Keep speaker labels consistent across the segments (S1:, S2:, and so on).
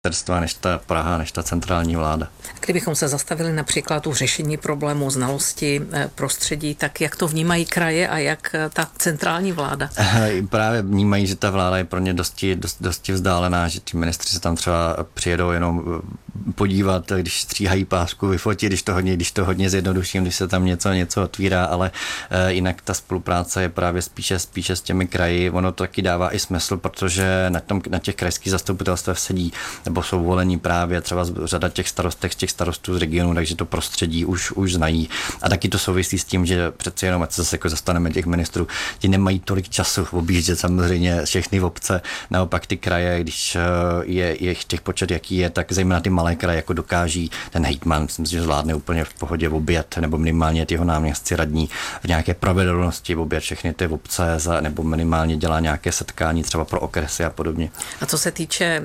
S1: než ta Praha, než ta centrální vláda.
S2: Kdybychom se zastavili například u řešení problémů znalosti prostředí, tak jak to vnímají kraje a jak ta centrální vláda?
S1: Právě vnímají, že ta vláda je pro ně dosti vzdálená, že ti ministři se tam třeba přijedou jenom podívat, když stříhají pásku, vyfotit, když to hodně zjednoduším, když se tam něco otvírá, ale jinak ta spolupráce je právě spíše s těmi kraji. Ono to taky dává i smysl, protože na těch krajských zastupitelstvech sedí nebo jsou volení právě třeba řada těch starostů z regionu, takže to prostředí už znají. A taky to souvisí s tím, že přeci jenom, ať se zase jako zastaneme těch ministrů, ti nemají tolik času objíždět samozřejmě všechny obce, naopak ty kraje, když je těch počet, jaký je, tak zejména ty malé kraje jako dokáží ten hejtman, myslím si, že zvládne úplně v pohodě objet, nebo minimálně ty jeho náměstci radní v nějaké pravidelnosti objet všechny ty obce, nebo minimálně dělá nějaké setkání třeba pro okresy a podobně.
S2: A co se týče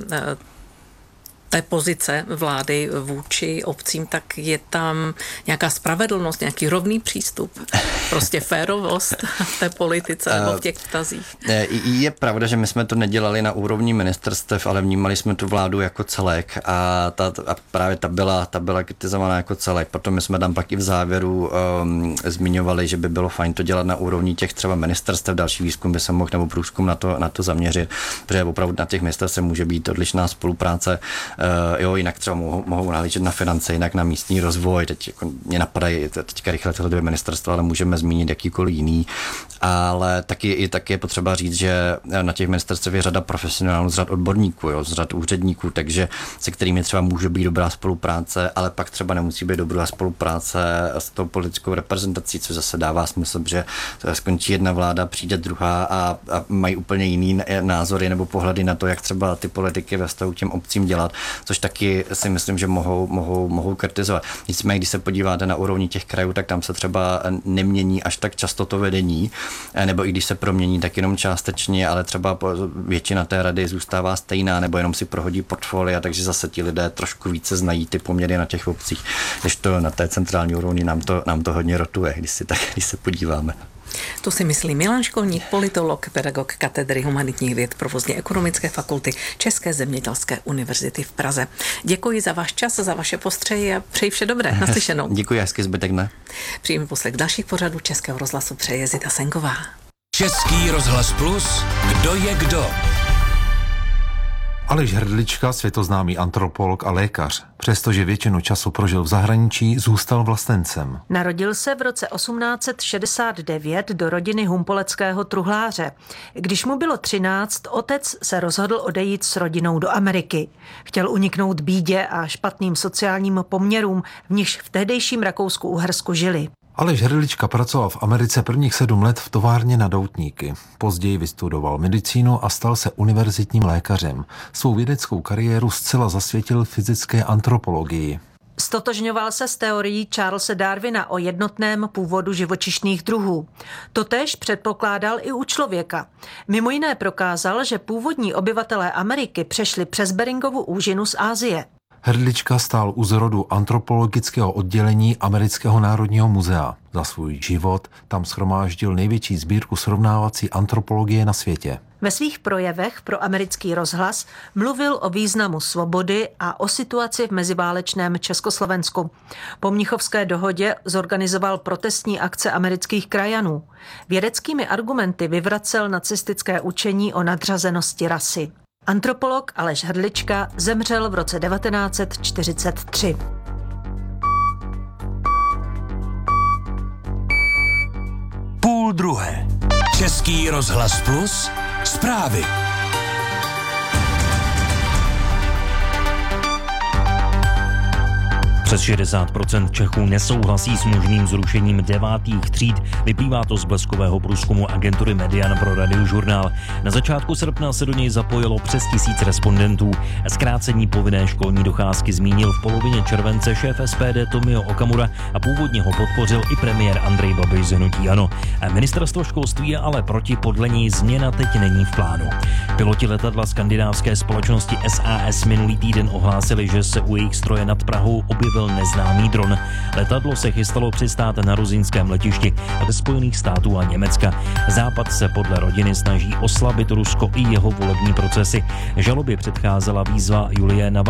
S2: té pozice vlády vůči obcím, tak je tam nějaká spravedlnost, nějaký rovný přístup, prostě férovost v té politice nebo v těch vztazích.
S1: Je pravda, že my jsme to nedělali na úrovni ministerstev, ale vnímali jsme tu vládu jako celek a právě ta byla kritizovaná jako celek. Proto my jsme tam pak i v závěru zmiňovali, že by bylo fajn to dělat na úrovni těch třeba ministerstev, další výzkum by se mohl nebo průzkum na to zaměřit, protože opravdu na těch ministerstvech může být odlišná spolupráce. Jinak třeba mohou nahlížet na finance, jinak na místní rozvoj. Teď jako mě napadají teďka rychle tyhle dvě ministerstva, ale můžeme zmínit jakýkoliv jiný. Ale taky je potřeba říct, že na těch ministerstvech je řada profesionálů, z řad odborníků, z řad úředníků, takže se kterými třeba může být dobrá spolupráce, ale pak třeba nemusí být dobrá spolupráce s tou politickou reprezentací, což zase dává smysl, že skončí jedna vláda, přijde druhá a mají úplně jiný názory nebo pohledy na to, jak třeba ty politiky ve vztahu těm obcím dělat, což taky si myslím, že mohou kritizovat. Nicméně, když se podíváte na úrovni těch krajů, tak tam se třeba nemění až tak často to vedení, nebo i když se promění, tak jenom částečně, ale třeba většina té rady zůstává stejná, nebo jenom si prohodí portfolia, takže zase ti lidé trošku více znají ty poměry na těch obcích, když to na té centrální úrovni nám to hodně rotuje, když se podíváme.
S2: To si myslí Milan Školník, politolog, pedagog katedry humanitních věd Provozně ekonomické fakulty České zemědělské univerzity v Praze. Děkuji za váš čas, za vaše postřehy a přeji vše dobré. Naslyšenou.
S1: Děkuji, hezký zbytek dne.
S2: Příjemný poslech dalších pořadů Českého rozhlasu přeje Zita Senková.
S3: Český rozhlas Plus, kdo je kdo?
S4: Aleš Hrdlička, světoznámý antropolog a lékař, přestože většinu času prožil v zahraničí, zůstal vlastencem.
S5: Narodil se v roce 1869 do rodiny humpoleckého truhláře. Když mu bylo 13, otec se rozhodl odejít s rodinou do Ameriky. Chtěl uniknout bídě a špatným sociálním poměrům, v nichž v tehdejším Rakousku-Uhersku žili.
S4: Aleš Hrdlička pracoval v Americe prvních 7 let v továrně na doutníky. Později vystudoval medicínu a stal se univerzitním lékařem. Svou vědeckou kariéru zcela zasvětil fyzické antropologii.
S5: Stotožňoval se s teorií Charlese Darwina o jednotném původu živočišných druhů. Totéž předpokládal i u člověka. Mimo jiné prokázal, že původní obyvatelé Ameriky přešli přes Beringovu úžinu z Asie.
S4: Hrdlička stál u zrodu antropologického oddělení Amerického národního muzea. Za svůj život tam shromáždil největší sbírku srovnávací antropologie na světě.
S5: Ve svých projevech pro Americký rozhlas mluvil o významu svobody a o situaci v meziválečném Československu. Po Mnichovské dohodě zorganizoval protestní akce amerických krajanů. Vědeckými argumenty vyvracel nacistické učení o nadřazenosti rasy. Antropolog Aleš Hrdlička zemřel v roce 1943.
S3: Půl druhé. Český rozhlas Plus. Zprávy.
S6: Přes 60% Čechů nesouhlasí s možným zrušením 9. tříd. Vyplývá to z bleskového průzkumu agentury Median pro Radiožurnál. Na začátku srpna se do něj zapojilo přes 1000 respondentů. Zkrácení povinné školní docházky zmínil v polovině července šéf SPD Tomio Okamura a původně ho podpořil i premiér Andrej Babiš z hnutí ANO. Ministerstvo školství je ale proti, podle něj změna teď není v plánu. Piloti letadla skandinávské společnosti SAS minulý týden ohlásili, že se u jejich stroje nad Prahou objevil neznámý dron. Letadlo se chystalo přistát na ruzinském letišti ve Spojených států a Německa. Západ se podle rodiny snaží oslabit Rusko i jeho volební procesy. Žalobě předcházela výzva Julie Navalnyové